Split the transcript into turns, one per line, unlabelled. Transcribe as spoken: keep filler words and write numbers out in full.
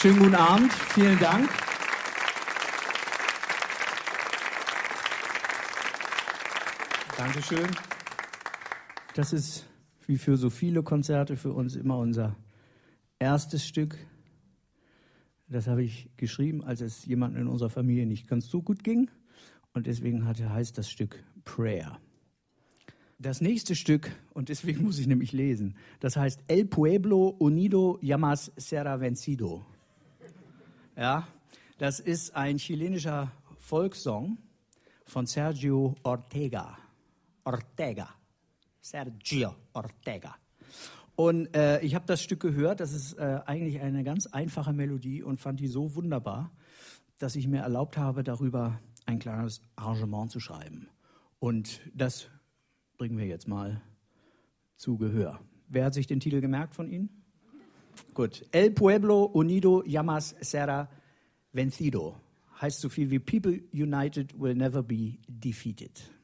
Schönen guten Abend, vielen Dank. Dankeschön. Das ist, wie für so viele Konzerte, für uns immer unser erstes Stück. Das habe ich geschrieben, als es jemandem in unserer Familie nicht ganz so gut ging. Und deswegen hatte, heißt das Stück Prayer. Das nächste Stück, und deswegen muss ich nämlich lesen, das heißt El Pueblo Unido Llamas Será Vencido. Ja, das ist ein chilenischer Volkssong von Sergio Ortega. Ortega. Sergio Ortega. Und äh, ich habe das Stück gehört, das ist äh, eigentlich eine ganz einfache Melodie und fand die so wunderbar, dass ich mir erlaubt habe, darüber ein kleines Arrangement zu schreiben. Und das bringen wir jetzt mal zu Gehör. Wer hat sich den Titel gemerkt von Ihnen? Gut. El Pueblo Unido Llamas Será Vencido. Heißt so viel wie People United will never be defeated.